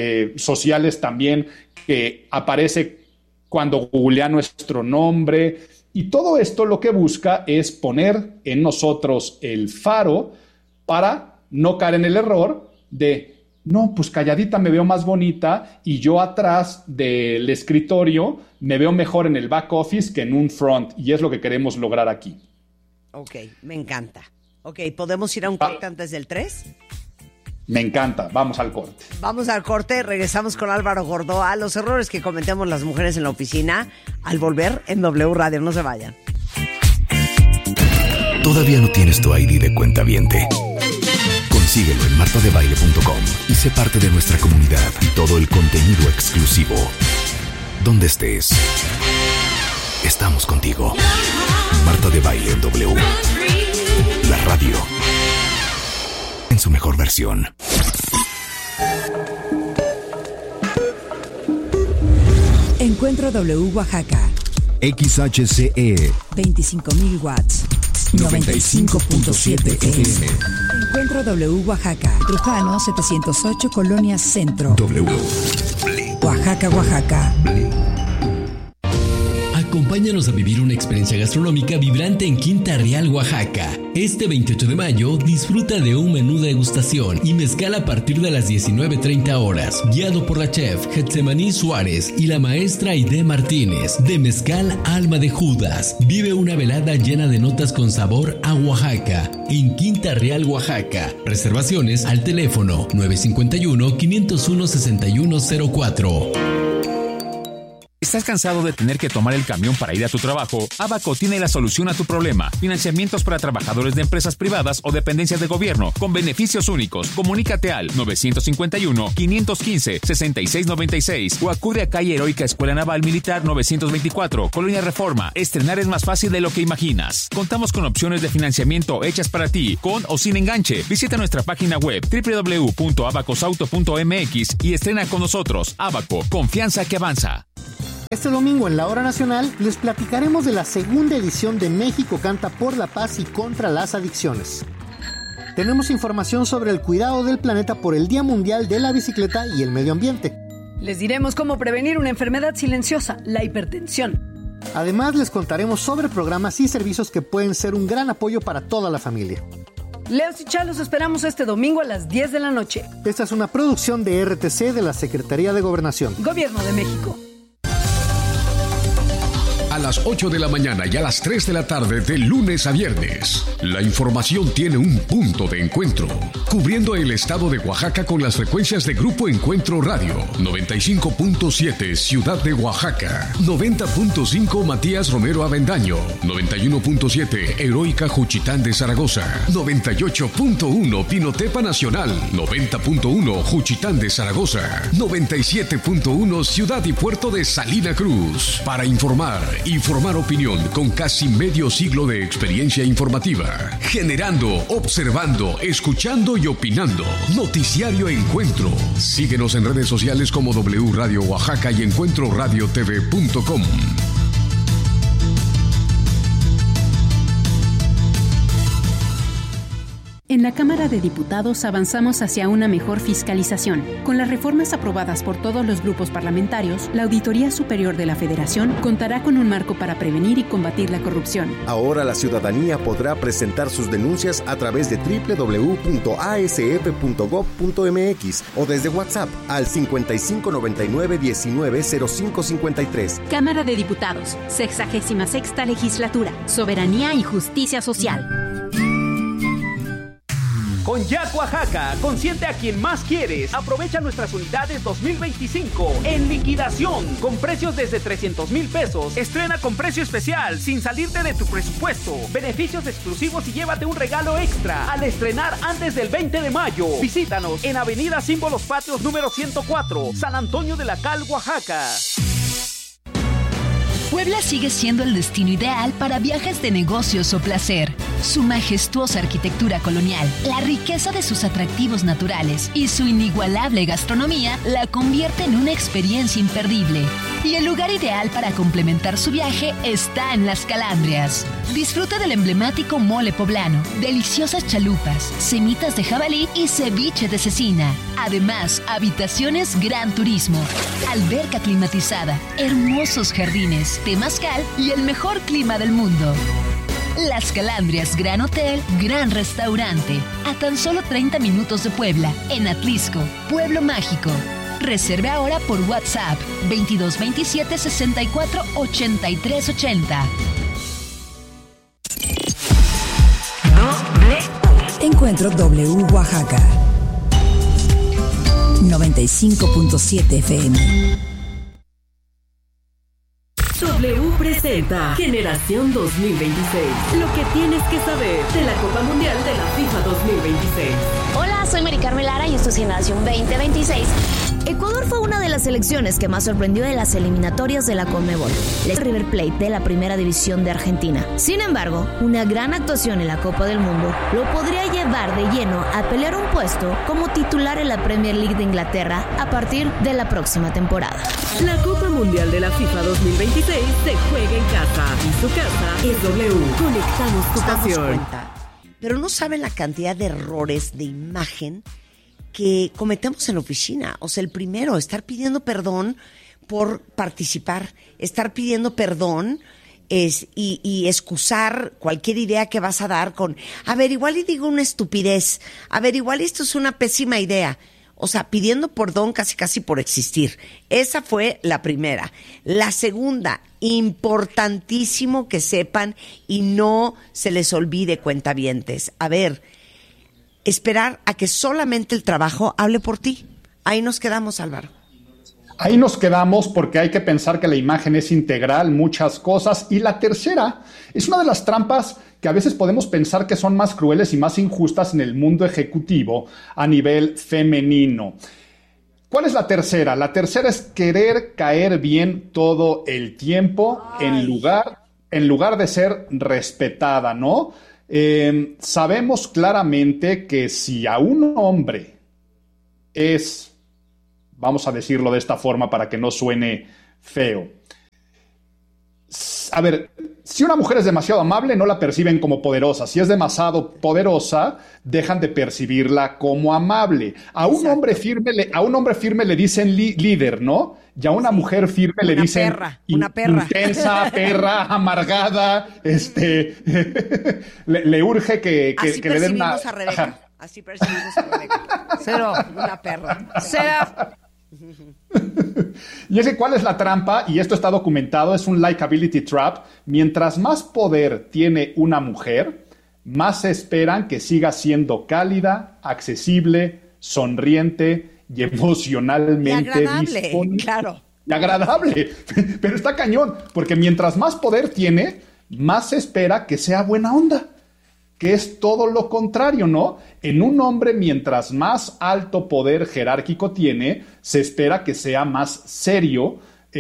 sociales también, que aparece cuando googlea nuestro nombre. Y todo esto lo que busca es poner en nosotros el faro para no caer en el error de, no, pues calladita me veo más bonita y yo atrás del escritorio me veo mejor en el back office que en un front. Y es lo que queremos lograr aquí. Ok, me encanta. Ok, ¿podemos ir a un corte antes del 3? Me encanta. Vamos al corte. Vamos al corte. Regresamos con Álvaro Gordoa. Los errores que cometemos las mujeres en la oficina al volver en W Radio. No se vayan. ¿Todavía no tienes tu ID de cuentaviente? Consíguelo en martadebaile.com y sé parte de nuestra comunidad y todo el contenido exclusivo. Donde estés, estamos contigo. Marta de Baile en W. La radio en su mejor versión. Encuentro W Oaxaca. XHCE 25,000 watts. 95.7 FM. Encuentro W Oaxaca. Trujano 708 Colonia Centro. W. Oaxaca, Oaxaca. Acompáñanos Acompáñanos a vivir una experiencia gastronómica vibrante en Quinta Real, Oaxaca. Este 28 de mayo disfruta de un menú de degustación y mezcal a partir de las 19:30 horas, guiado por la chef Getsemaní Suárez y la maestra Aide Martínez. De Mezcal Alma de Judas, vive una velada llena de notas con sabor a Oaxaca en Quinta Real, Oaxaca. Reservaciones al teléfono 951-501-6104. ¿Estás cansado de tener que tomar el camión para ir a tu trabajo? Abaco tiene la solución a tu problema. Financiamientos para trabajadores de empresas privadas o dependencias de gobierno con beneficios únicos. Comunícate al 951-515-6696 o acude a calle Heroica Escuela Naval Militar 924, Colonia Reforma. Estrenar es más fácil de lo que imaginas. Contamos con opciones de financiamiento hechas para ti, con o sin enganche. Visita nuestra página web www.abacosauto.mx y estrena con nosotros. Abaco, confianza que avanza. Este domingo en La Hora Nacional les platicaremos de la segunda edición de México Canta por la Paz y contra las Adicciones. Tenemos información sobre el cuidado del planeta por el Día Mundial de la Bicicleta y el Medio Ambiente. Les diremos cómo prevenir una enfermedad silenciosa, la hipertensión. Además, les contaremos sobre programas y servicios que pueden ser un gran apoyo para toda la familia. Leos y Chá los esperamos este domingo a las 10 de la noche. Esta es una producción de RTC de la Secretaría de Gobernación. Gobierno de México. A las 8 de la mañana y a las 3 de la tarde de lunes a viernes. La información tiene un punto de encuentro. Cubriendo el estado de Oaxaca con las frecuencias de Grupo Encuentro Radio. 95.7 Ciudad de Oaxaca. 90.5 Matías Romero Avendaño. 91.7 Heroica Juchitán de Zaragoza. 98.1 Pinotepa Nacional. 90.1 Juchitán de Zaragoza. 97.1 Ciudad y Puerto de Salina Cruz. Para informar y formar opinión con casi medio siglo de experiencia informativa. Generando, observando, escuchando y opinando. Noticiario Encuentro. Síguenos en redes sociales como W Radio Oaxaca y encuentroradiotv.com. En la Cámara de Diputados avanzamos hacia una mejor fiscalización. Con las reformas aprobadas por todos los grupos parlamentarios, la Auditoría Superior de la Federación contará con un marco para prevenir y combatir la corrupción. Ahora la ciudadanía podrá presentar sus denuncias a través de www.asf.gov.mx o desde WhatsApp al 5599-190553. Cámara de Diputados, 66ª Legislatura, Soberanía y Justicia Social. Con Jack Oaxaca, consiente a quien más quieres. Aprovecha nuestras unidades 2025 en liquidación con precios desde 300,000 pesos. Estrena con precio especial sin salirte de tu presupuesto. Beneficios exclusivos y llévate un regalo extra al estrenar antes del 20 de mayo. Visítanos en Avenida Símbolos Patrios número 104, San Antonio de la Cal, Oaxaca. Puebla sigue siendo el destino ideal para viajes de negocios o placer. Su majestuosa arquitectura colonial, la riqueza de sus atractivos naturales y su inigualable gastronomía la convierte en una experiencia imperdible. Y el lugar ideal para complementar su viaje está en Las Calandrias. Disfruta del emblemático mole poblano, deliciosas chalupas, semitas de jabalí y ceviche de cecina. Además, habitaciones Gran Turismo, alberca climatizada, hermosos jardines, temazcal y el mejor clima del mundo. Las Calandrias Gran Hotel, Gran Restaurante, a tan solo 30 minutos de Puebla, en Atlisco, Pueblo Mágico. Reserve ahora por WhatsApp 2227 64 83 80. Encuentro W Oaxaca 95.7 FM. W presenta Generación 2026. Lo que tienes que saber de la Copa Mundial de la FIFA 2026. Hola, soy Mari Carmen Lara y esto es Generación 2026. Ecuador fue una de las selecciones que más sorprendió en las eliminatorias de la Conmebol, el River Plate de la Primera División de Argentina. Sin embargo, una gran actuación en la Copa del Mundo lo podría llevar de lleno a pelear un puesto como titular en la Premier League de Inglaterra a partir de la próxima temporada. La Copa Mundial de la FIFA 2026 se juega en casa y su casa es W. Conectamos tu pasión. Pero no saben la cantidad de errores de imagen que cometemos en la oficina. O sea, el primero, estar pidiendo perdón por participar, estar pidiendo perdón y excusar cualquier idea que vas a dar con, a ver, igual y digo una estupidez, a ver, igual esto es una pésima idea. O sea, pidiendo perdón casi por existir. Esa fue la primera. La segunda, importantísimo que sepan y no se les olvide, cuentavientes. A ver, esperar a que solamente el trabajo hable por ti. Ahí nos quedamos, Álvaro. Ahí nos quedamos porque hay que pensar que la imagen es integral, muchas cosas. Y la tercera es una de las trampas que a veces podemos pensar que son más crueles y más injustas en el mundo ejecutivo a nivel femenino. ¿Cuál es la tercera? La tercera es querer caer bien todo el tiempo en lugar de ser respetada, ¿no? Sabemos claramente que si a un hombre es, vamos a decirlo de esta forma para que no suene feo, a ver, si una mujer es demasiado amable, no la perciben como poderosa. Si es demasiado poderosa, dejan de percibirla como amable. A un hombre firme le dicen líder, ¿no? Y a una mujer firme le dicen una perra. Intensa, perra, amargada. le urge que le den una... A Rebeca. Así percibimos a Rebeca. Cero, una perra. Cero. Y es que ¿cuál es la trampa? Y esto está documentado, es un likability trap. Mientras más poder tiene una mujer, más se esperan que siga siendo cálida, accesible, sonriente y emocionalmente disponible. Claro. Y agradable. Pero está cañón, porque mientras más poder tiene, más se espera que sea buena onda. Que es todo lo contrario, ¿no? En un hombre, mientras más alto poder jerárquico tiene, se espera que sea más serio,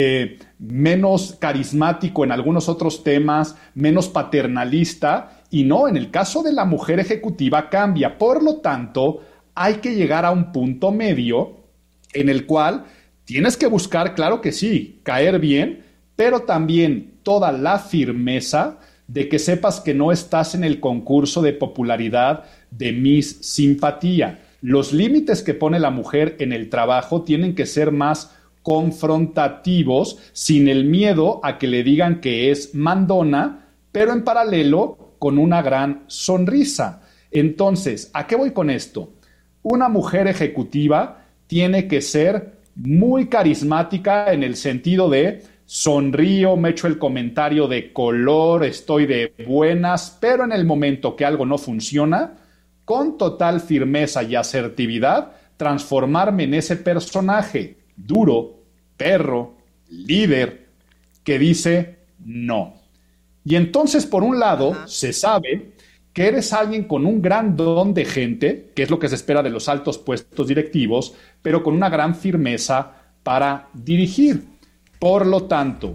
menos carismático en algunos otros temas, menos paternalista, y no, en el caso de la mujer ejecutiva cambia. Por lo tanto, hay que llegar a un punto medio en el cual tienes que buscar, claro que sí, caer bien, pero también toda la firmeza de que sepas que no estás en el concurso de popularidad de Miss Simpatía. Los límites que pone la mujer en el trabajo tienen que ser más confrontativos, sin el miedo a que le digan que es mandona, pero en paralelo con una gran sonrisa. Entonces, ¿a qué voy con esto? Una mujer ejecutiva tiene que ser muy carismática en el sentido de sonrío, me echo el comentario de color, estoy de buenas, pero en el momento que algo no funciona, con total firmeza y asertividad, transformarme en ese personaje duro, perro, líder, que dice no. Y entonces, por un lado, se sabe que eres alguien con un gran don de gente, que es lo que se espera de los altos puestos directivos, pero con una gran firmeza para dirigir. Por lo tanto,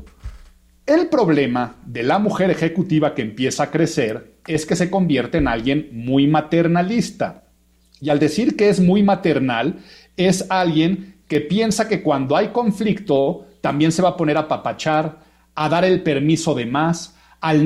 el problema de la mujer ejecutiva que empieza a crecer es que se convierte en alguien muy maternalista. Y al decir que es muy maternal, es alguien que piensa que cuando hay conflicto también se va a poner a apapachar, a dar el permiso de más. Al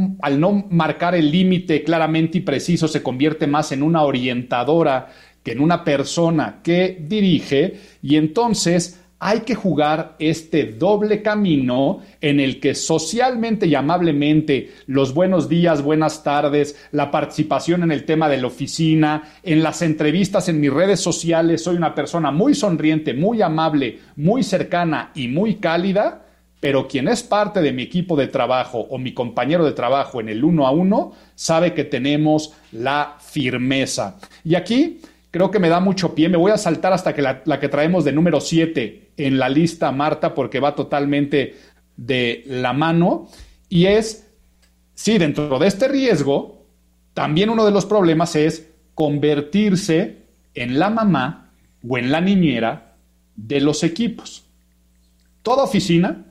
no marcar el límite claramente y preciso, se convierte más en una orientadora que en una persona que dirige, y entonces hay que jugar este doble camino en el que socialmente y amablemente los buenos días, buenas tardes, la participación en el tema de la oficina, en las entrevistas en mis redes sociales, soy una persona muy sonriente, muy amable, muy cercana y muy cálida, pero quien es parte de mi equipo de trabajo o mi compañero de trabajo en el 1 a 1 sabe que tenemos la firmeza. Y aquí creo que me da mucho pie, me voy a saltar hasta que la que traemos de número 7 en la lista, Marta, porque va totalmente de la mano, y es, sí, dentro de este riesgo, también uno de los problemas es convertirse en la mamá o en la niñera de los equipos. Toda oficina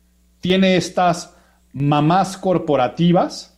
tiene estas mamás corporativas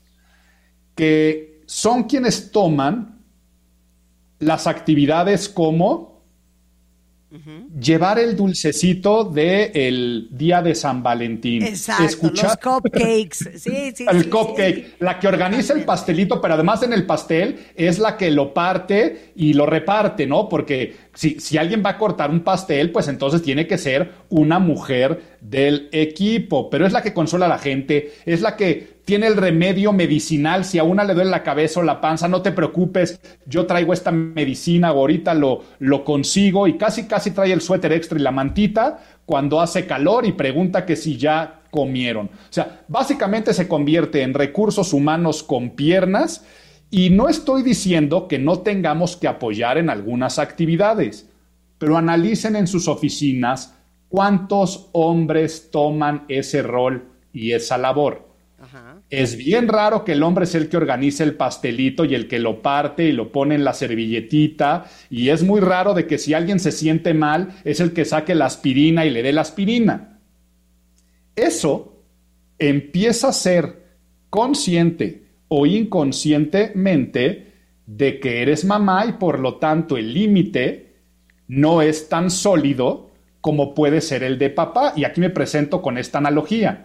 que son quienes toman las actividades como llevar el dulcecito del día de San Valentín. Exacto, los cupcakes. Sí, el cupcake. Sí. La que organiza el pastelito, pero además en el pastel es la que lo parte y lo reparte, ¿no? Porque si alguien va a cortar un pastel, pues entonces tiene que ser una mujer del equipo. Pero es la que consuela a la gente, es la que tiene el remedio medicinal. Si a una le duele la cabeza o la panza, no te preocupes, yo traigo esta medicina, ahorita lo consigo, y casi trae el suéter extra y la mantita cuando hace calor y pregunta que si ya comieron. O sea, básicamente se convierte en recursos humanos con piernas, y no estoy diciendo que no tengamos que apoyar en algunas actividades, pero analicen en sus oficinas cuántos hombres toman ese rol y esa labor. Es bien raro que el hombre sea el que organice el pastelito y el que lo parte y lo pone en la servilletita, y es muy raro de que si alguien se siente mal es el que saque la aspirina y le dé la aspirina. Eso empieza a ser consciente o inconscientemente de que eres mamá, y por lo tanto el límite no es tan sólido como puede ser el de papá. Y aquí me presento con esta analogía.